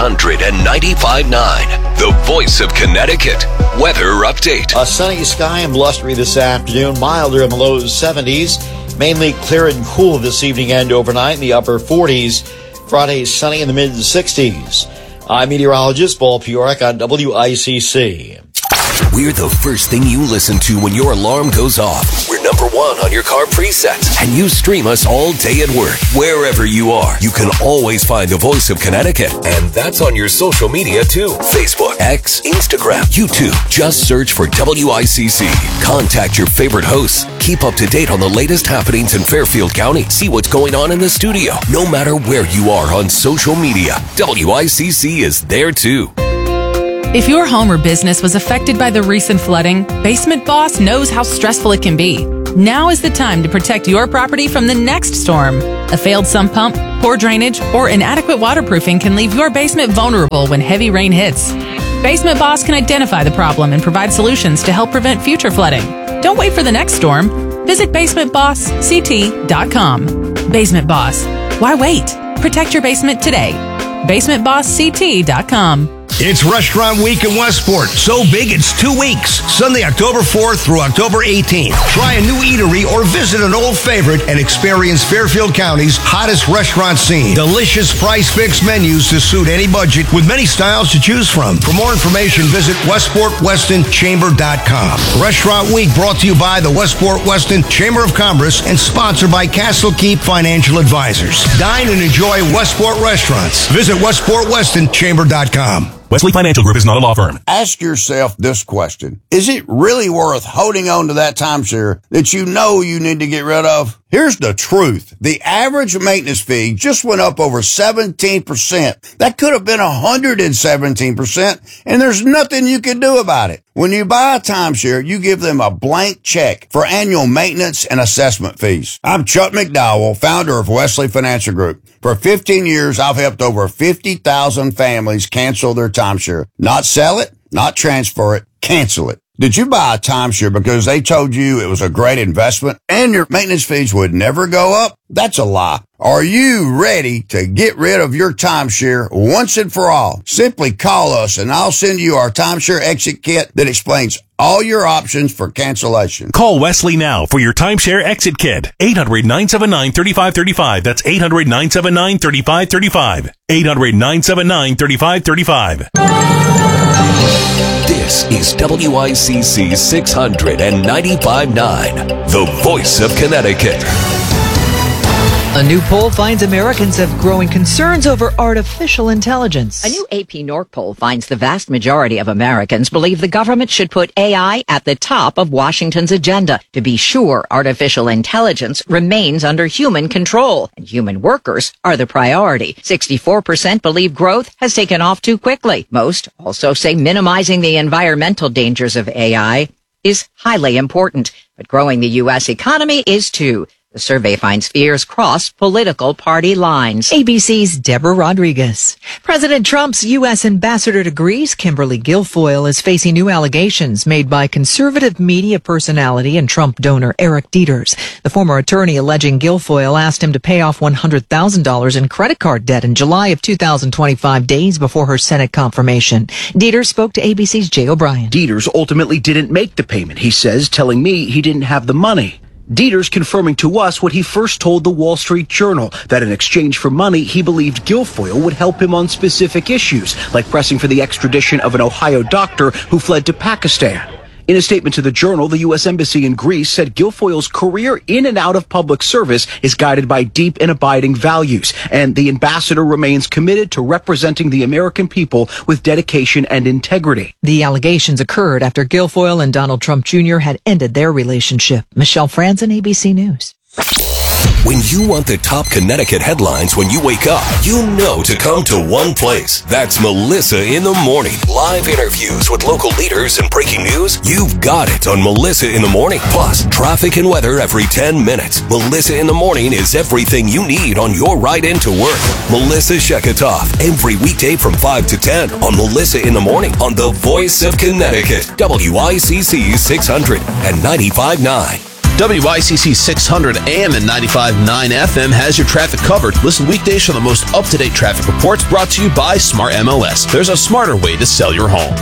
695.9, the voice of Connecticut. Weather update.
A sunny sky and blustery this afternoon, milder in the low 70s, mainly clear and cool this evening and overnight in the upper 40s. Friday, sunny in the mid 60s. I'm meteorologist Paul Piorek on WICC.
We're the first thing you listen to when your alarm goes off. We're number 1 on your car presets. And you stream us all day at work. Wherever you are, you can always find the voice of Connecticut. And that's on your social media too. Facebook, X, Instagram, YouTube. Just search for WICC. Contact your favorite hosts. Keep up to date on the latest happenings in Fairfield County. See what's going on in the studio. No matter where you are on social media, WICC is there too.
If your home or business was affected by the recent flooding, Basement Boss knows how stressful it can be. Now is the time to protect your property from the next storm. A failed sump pump, poor drainage, or inadequate waterproofing can leave your basement vulnerable when heavy rain hits. Basement Boss can identify the problem and provide solutions to help prevent future flooding. Don't wait for the next storm. Visit basementbossct.com. Basement Boss. Why wait? Protect your basement today. basementbossct.com.
It's Restaurant Week in Westport. So big, it's 2 weeks. Sunday, October 4th through October 18th. Try a new eatery or visit an old favorite and experience Fairfield County's hottest restaurant scene. Delicious price-fixed menus to suit any budget with many styles to choose from. For more information, visit WestportWestonChamber.com. Restaurant Week brought to you by the Westport Weston Chamber of Commerce and sponsored by Castle Keep Financial Advisors. Dine and enjoy Westport restaurants. Visit WestportWestonChamber.com.
Wesley Financial Group is not a law firm.
Ask yourself this question. Is it really worth holding on to that timeshare that you know you need to get rid of? Here's the truth. The average maintenance fee just went up over 17%. That could have been 117%, and there's nothing you can do about it. When you buy a timeshare, you give them a blank check for annual maintenance and assessment fees. I'm Chuck McDowell, founder of Wesley Financial Group. For 15 years, I've helped over 50,000 families cancel their timeshare. Not sell it, not transfer it, cancel it. Did you buy a timeshare because they told you it was a great investment and your maintenance fees would never go up? That's a lie. Are you ready to get rid of your timeshare once and for all? Simply call us and I'll send you our timeshare exit kit that explains all your options for cancellation.
Call Wesley now for your timeshare exit kit. 800-979-3535. That's 800-979-3535. 800-979-3535.
This is WICC 695.9, the voice of Connecticut.
A new poll finds Americans have growing concerns over artificial intelligence.
A new AP NORC poll finds the vast majority of Americans believe the government should put AI at the top of Washington's agenda to be sure artificial intelligence remains under human control and human workers are the priority. 64% believe growth has taken off too quickly. Most also say minimizing the environmental dangers of AI is highly important, but growing the U.S. economy is too. The survey finds fears cross political party lines.
ABC's Deborah Rodriguez. President Trump's U.S. ambassador to Greece, Kimberly Guilfoyle, is facing new allegations made by conservative media personality and Trump donor Eric Dieters. The former attorney alleging Guilfoyle asked him to pay off $100,000 in credit card debt in July of 2025, days before her Senate confirmation. Dieters spoke to ABC's Jay O'Brien.
Dieters ultimately didn't make the payment, he says, telling me he didn't have the money. Dieters confirming to us what he first told the Wall Street Journal, that in exchange for money, he believed Guilfoyle would help him on specific issues, like pressing for the extradition of an Ohio doctor who fled to Pakistan. In a statement to the Journal, the U.S. Embassy in Greece said Guilfoyle's career in and out of public service is guided by deep and abiding values, and the ambassador remains committed to representing the American people with dedication and integrity.
The allegations occurred after Guilfoyle and Donald Trump Jr. had ended their relationship. Michelle Franzen, ABC News.
When you want the top Connecticut headlines when you wake up, you know to come to one place. That's Melissa in the Morning. Live interviews with local leaders and breaking news. You've got it on Melissa in the Morning. Plus, traffic and weather every 10 minutes. Melissa in the Morning is everything you need on your ride into work. Melissa Sheketoff, every weekday from 5 to 10 on Melissa in the Morning on the Voice of Connecticut, WICC 600 and 95.9.
WICC 600 AM and 95.9 FM has your traffic covered. Listen weekdays for the most up-to-date traffic reports brought to you by Smart MLS. There's a smarter way to sell your home.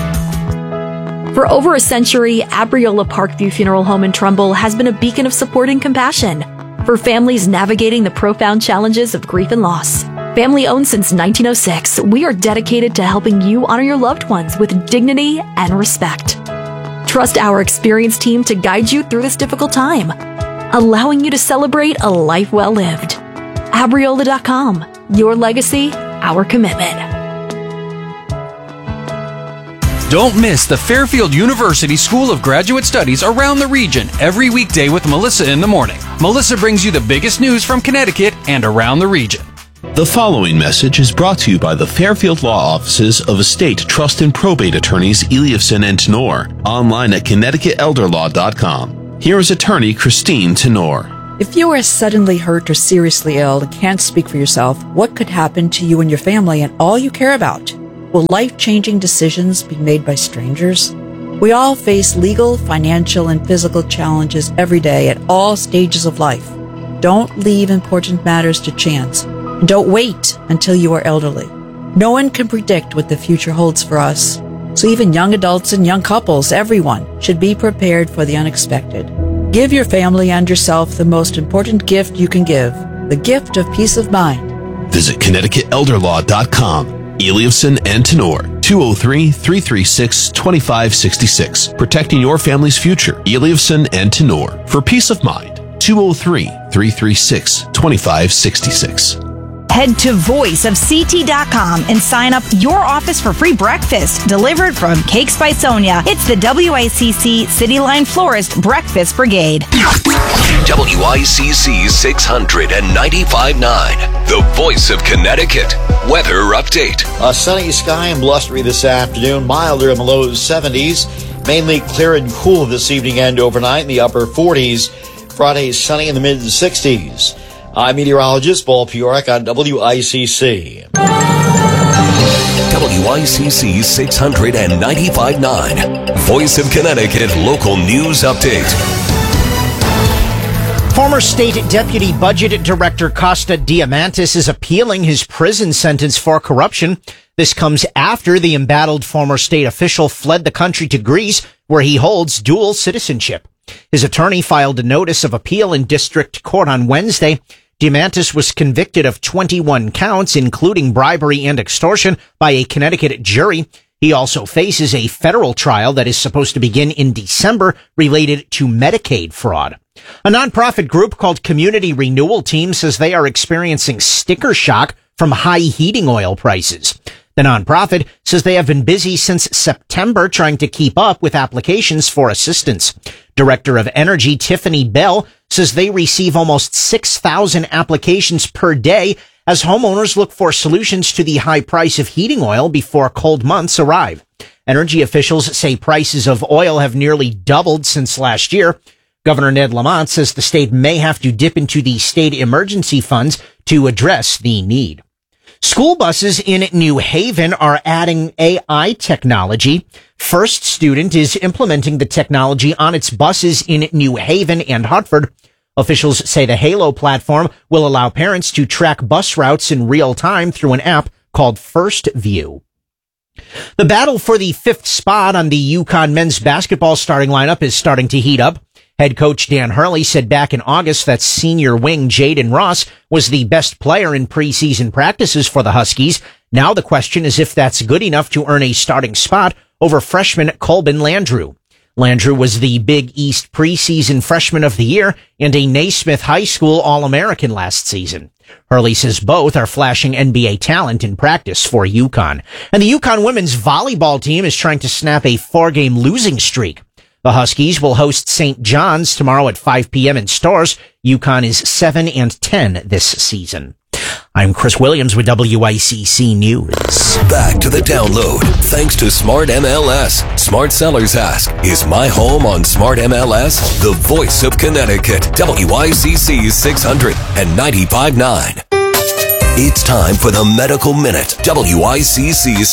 For over a century, Abriola Parkview Funeral Home in Trumbull has been a beacon of support and compassion for families navigating the profound challenges of grief and loss. Family owned since 1906, we are dedicated to helping you honor your loved ones with dignity and respect. Trust our experienced team to guide you through this difficult time, allowing you to celebrate a life well lived. Abriola.com. Your legacy, our commitment.
Don't miss the Fairfield University School of Graduate Studies around the region every weekday with Melissa in the Morning. Melissa brings you the biggest news from Connecticut and around the region.
The following message is brought to you by the Fairfield Law Offices of Estate, Trust, and Probate Attorneys Eliasson and Tenor, online at ConnecticutElderLaw.com. Here is attorney Christine Tenor.
If you are suddenly hurt or seriously ill and can't speak for yourself, what could happen to you and your family and all you care about? Will life-changing decisions be made by strangers? We all face legal, financial, and physical challenges every day at all stages of life. Don't leave important matters to chance, and don't wait until you are elderly. No one can predict what the future holds for us, so even young adults and young couples, everyone, should be prepared for the unexpected. Give your family and yourself the most important gift you can give, the gift of peace of mind.
Visit ConnecticutElderLaw.com. Eliasson and Tenor, 203-336-2566. Protecting your family's future. Eliasson and Tenor. For peace of mind, 203-336-2566.
Head to voiceofct.com and sign up your office for free breakfast delivered from Cakes by Sonia. It's the WICC City Line Florist Breakfast Brigade.
WICC 695.9, the voice of Connecticut. Weather update.
A sunny sky and blustery this afternoon, milder in the low 70s, mainly clear and cool this evening and overnight in the upper 40s. Friday sunny in the mid 60s. I'm meteorologist Paul Piorek on WICC.
WICC 695.9, Voice of Connecticut Local News Update.
Former State Deputy Budget Director Costa Diamantis is appealing his prison sentence for corruption. This comes after the embattled former state official fled the country to Greece, where he holds dual citizenship. His attorney filed a notice of appeal in district court on Wednesday. Diamantis was convicted of 21 counts, including bribery and extortion, by a Connecticut jury. He also faces a federal trial that is supposed to begin in December related to Medicaid fraud. A nonprofit group called Community Renewal Team says they are experiencing sticker shock from high heating oil prices. The nonprofit says they have been busy since September trying to keep up with applications for assistance. Director of Energy Tiffany Bell says they receive almost 6,000 applications per day as homeowners look for solutions to the high price of heating oil before cold months arrive. Energy officials say prices of oil have nearly doubled since last year. Governor Ned Lamont says the state may have to dip into the state emergency funds to address the need. School buses in New Haven are adding AI technology. First Student is implementing the technology on its buses in New Haven and Hartford. Officials say the Halo platform will allow parents to track bus routes in real time through an app called First View. The battle for the fifth spot on the UConn men's basketball starting lineup is starting to heat up. Head coach Dan Hurley said back in August that senior wing Jaden Ross was the best player in preseason practices for the Huskies. Now the question is if that's good enough to earn a starting spot over freshman Colbin Landrew. Landrew was the Big East preseason freshman of the year and a Naismith High School All-American last season. Hurley says both are flashing NBA talent in practice for UConn. And the UConn women's volleyball team is trying to snap a 4-game losing streak. The Huskies will host St. John's tomorrow at 5 p.m. in Storrs. UConn is 7-10 this season. I'm Chris Williams with WICC News.
Back to the download. Thanks to Smart MLS. Smart Sellers Ask, is my home on Smart MLS? The voice of Connecticut. WICC 695.9. It's time for the Medical Minute. WICC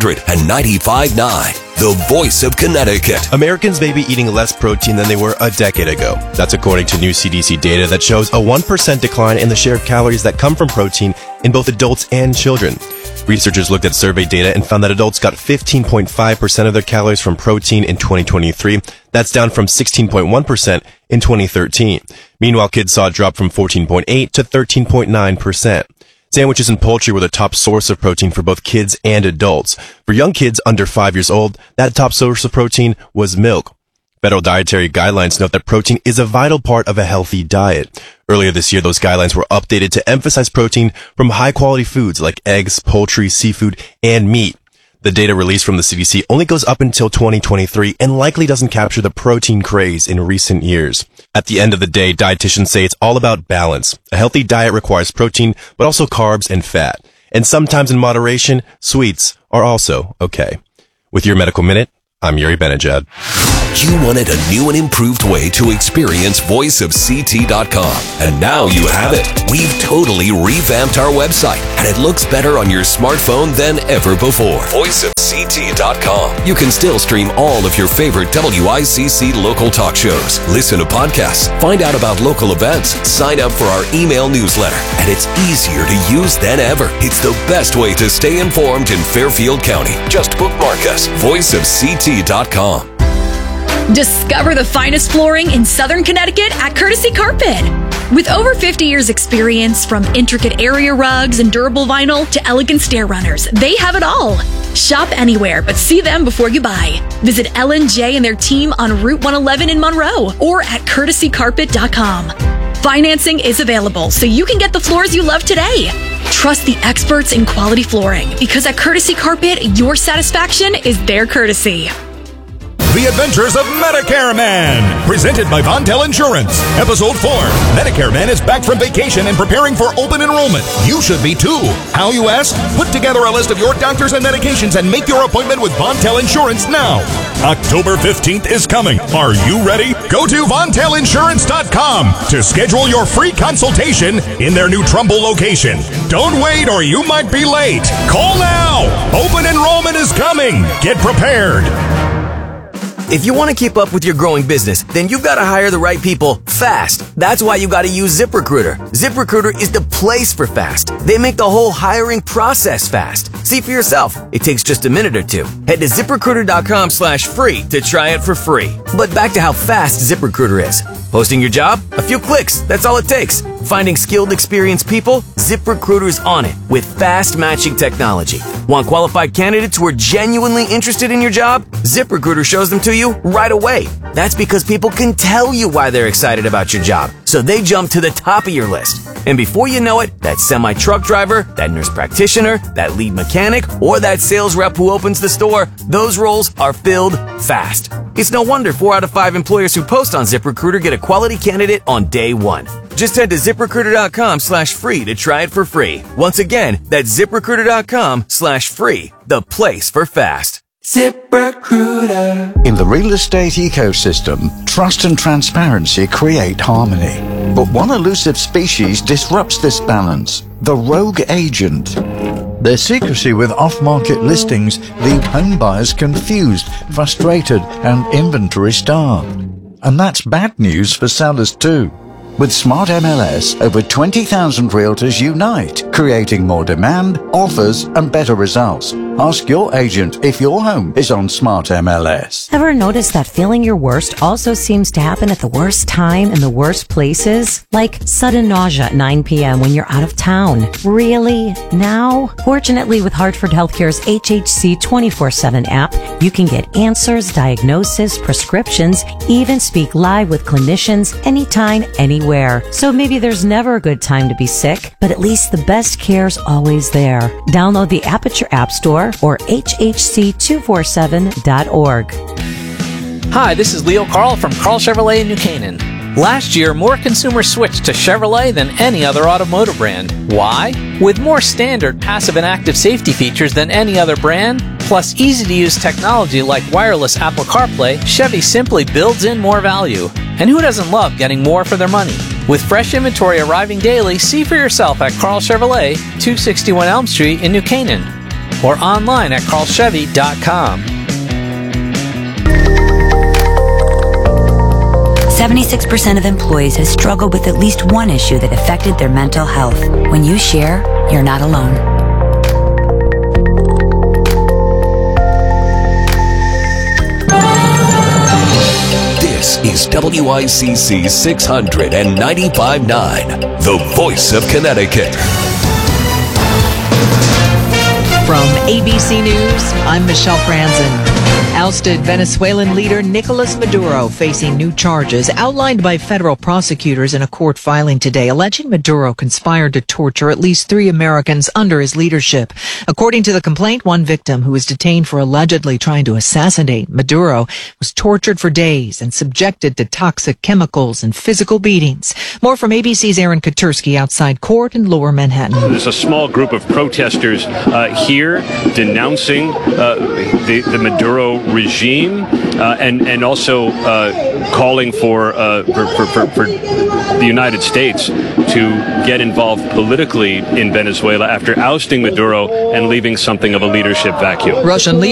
695.9. The voice of Connecticut.
Americans may be eating less protein than they were a decade ago. That's according to new CDC data that shows a 1% decline in the share of calories that come from protein in both adults and children. Researchers looked at survey data and found that adults got 15.5% of their calories from protein in 2023. That's down from 16.1% in 2013. Meanwhile, kids saw a drop from 14.8 to 13.9%. Sandwiches and poultry were the top source of protein for both kids and adults. For young kids under 5 years old, that top source of protein was milk. Federal dietary guidelines note that protein is a vital part of a healthy diet. Earlier this year, those guidelines were updated to emphasize protein from high-quality foods like eggs, poultry, seafood, and meat. The data released from the CDC only goes up until 2023 and likely doesn't capture the protein craze in recent years. At the end of the day, dietitians say it's all about balance. A healthy diet requires protein, but also carbs and fat. And sometimes in moderation, sweets are also okay. With your Medical Minute, I'm Yuri Benajad.
You wanted a new and improved way to experience voiceofct.com, and now you have it. We've totally revamped our website, and it looks better on your smartphone than ever before. Voiceofct.com. You can still stream all of your favorite WICC local talk shows, listen to podcasts, find out about local events, sign up for our email newsletter, and it's easier to use than ever. It's the best way to stay informed in Fairfield County. Just bookmark us, voiceofct.com.
Discover the finest flooring in Southern Connecticut at Courtesy Carpet. With over 50 years experience, from intricate area rugs and durable vinyl to elegant stair runners, they have it all. Shop anywhere, but see them before you buy. Visit Ellen J and their team on Route 111 in Monroe or at courtesycarpet.com. Financing is available, so you can get the floors you love today. Trust the experts in quality flooring, because at Courtesy Carpet, your satisfaction is their courtesy.
The Adventures of Medicare Man, presented by Vontel Insurance. Episode 4. Medicare Man is back from vacation and preparing for open enrollment. You should be too. How, you ask? Put together a list of your doctors and medications and make your appointment with Vontel Insurance now. October 15th is coming. Are you ready? Go to VontelInsurance.com to schedule your free consultation in their new Trumbull location. Don't wait or you might be late. Call now. Open enrollment is coming. Get prepared.
If you want to keep up with your growing business, then you've got to hire the right people fast. That's why you got to use ZipRecruiter. ZipRecruiter is the place for fast. They make the whole hiring process fast. See for yourself. It takes just a minute or two. Head to ZipRecruiter.com/free to try it for free. But back to how fast ZipRecruiter is. Posting your job? A few clicks. That's all it takes. Finding skilled, experienced people? ZipRecruiter's on it with fast matching technology. Want qualified candidates who are genuinely interested in your job? ZipRecruiter shows them to you right away. That's because people can tell you why they're excited about your job, so they jump to the top of your list. And before you know it, that semi-truck driver, that nurse practitioner, that lead mechanic, or that sales rep who opens the store, those roles are filled fast. It's no wonder 4 out of 5 employers who post on ZipRecruiter get a quality candidate on day one. Just head to ZipRecruiter.com/free to try it for free. Once again, that's ZipRecruiter.com/free, the place for fast. ZipRecruiter.
In the real estate ecosystem, trust and transparency create harmony. But one elusive species disrupts this balance: the rogue agent. Their secrecy with off-market listings leave home buyers confused, frustrated, and inventory starved. And that's bad news for sellers too. With Smart MLS, over 20,000 realtors unite, creating more demand, offers, and better results. Ask your agent if your home is on Smart MLS.
Ever notice that feeling your worst also seems to happen at the worst time in the worst places? Like sudden nausea at 9 p.m. when you're out of town. Really? Now? Fortunately, with Hartford Healthcare's HHC 24/7 app, you can get answers, diagnosis, prescriptions, even speak live with clinicians anytime, anywhere. So maybe there's never a good time to be sick, but at least the best care's always there. Download the app at your app store or hhc247.org.
Hi, this is Leo Carl from Carl Chevrolet in New Canaan. Last year, more consumers switched to Chevrolet than any other automotive brand. Why? With more standard passive and active safety features than any other brand, plus easy-to-use technology like wireless Apple CarPlay, Chevy simply builds in more value. And who doesn't love getting more for their money? With fresh inventory arriving daily, see for yourself at Carl Chevrolet, 261 Elm Street in New Canaan, or online at carlchevy.com.
76% of employees have struggled with at least one issue that affected their mental health. When you share, you're not alone.
This is WICC 695.9, the voice of Connecticut.
From ABC News, I'm Michelle Franzen. Ousted Venezuelan leader Nicolas Maduro facing new charges outlined by federal prosecutors in a court filing today, alleging Maduro conspired to torture at least 3 Americans under his leadership. According to the complaint, one victim who was detained for allegedly trying to assassinate Maduro was tortured for days and subjected to toxic chemicals and physical beatings. More from ABC's Aaron Katursky outside court in Lower Manhattan.
There's a small group of protesters here
here denouncing the Maduro regime and also calling for the United States to get involved politically in Venezuela after ousting Maduro and leaving something of a leadership vacuum.
Russian leaders